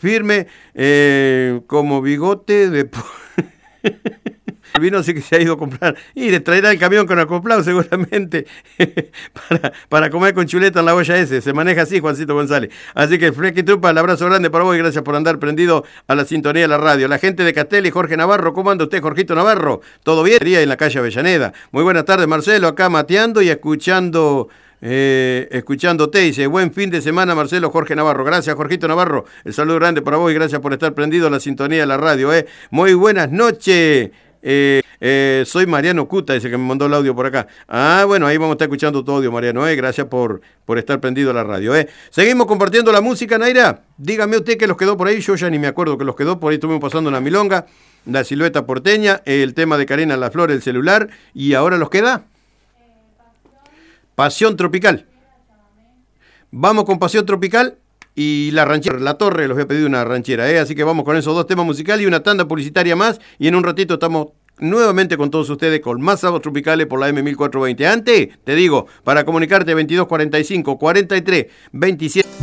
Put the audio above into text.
firme como bigote de... El vino sí que se ha ido a comprar y le traerá el camión con acoplado seguramente para comer con chuleta en la olla ese. Se maneja así, Juancito González. Así que Flequi Trupa, el abrazo grande para vos y gracias por andar prendido a la sintonía de la radio. La gente de Castelli, Jorge Navarro, ¿cómo anda usted, Jorgito Navarro? ¿Todo bien? En la calle Avellaneda. Muy buenas tardes, Marcelo, acá mateando y escuchándote, dice, buen fin de semana, Marcelo. Jorge Navarro, gracias, Jorgito Navarro, el saludo grande para vos y gracias por estar prendido a la sintonía de la radio, Muy buenas noches. Soy Mariano Cuta, dice que me mandó el audio por acá. Bueno, ahí vamos a estar escuchando tu audio, Mariano, gracias por estar prendido a la radio, Seguimos compartiendo la música, Naira. Dígame usted que los quedó por ahí, yo ya ni me acuerdo que los quedó, por ahí estuvimos pasando una milonga, la silueta porteña, el tema de Karina La Flor, el celular, y ahora los queda Pasión Tropical. Vamos con Pasión Tropical y la ranchera, La Torre, los voy a pedir una ranchera, Así que vamos con esos dos temas musicales y una tanda publicitaria más, y en un ratito estamos nuevamente con todos ustedes con más sábados tropicales por la M1420. Antes, te digo, para comunicarte 2245 43 27